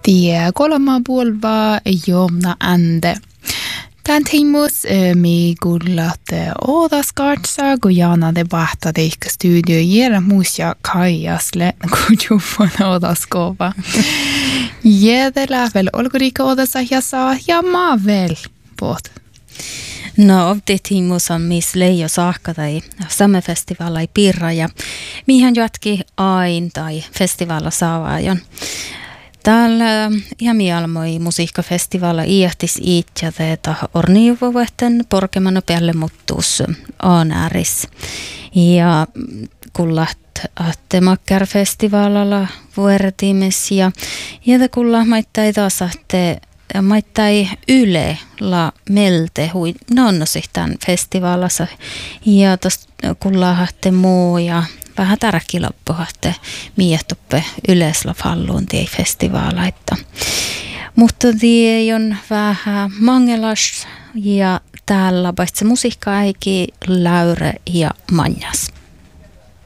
Tie kolma puolva jomna ande. Tän tiimus mi kullat ådaskartsa gojana debata deikka studio jera muusja kaijasle kujufan ådaskova. Jedellä väl olgorika ådasahjasa ja ma väl båt. No, ovti tiimus on mis leijo saakka tai samefestivaala ei pirra ja mihän jatki ain tai festivaala saavaajon. Täällä Jämialmoi musiikkafestivaala iähtis iitjäteeta orniuvovetten porkemana päälle muttuus aanääris. Ja kullat Attemakkar-festivaalalla vuoretimes ja kulla maittai taas maittai yle la melte hui nonnosihtaan festivaalassa ja tosta kulla hahte muu ja vähän tärkeä loppuhahte miehtuppe yleisla falluun tie festivaalaita. Mutta tie on vähän mangelas ja täällä paitsi musiikka äiki, läyre ja manjas.